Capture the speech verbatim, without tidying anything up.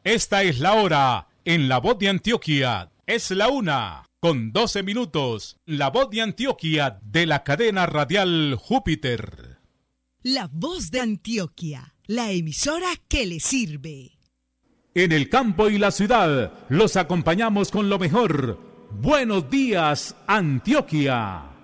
Esta es la hora en La Voz de Antioquia. Es la una con doce minutos. La Voz de Antioquia de la cadena radial Júpiter. La Voz de Antioquia, la emisora que le sirve. En el campo y la ciudad los acompañamos con lo mejor. Buenos días, Antioquia.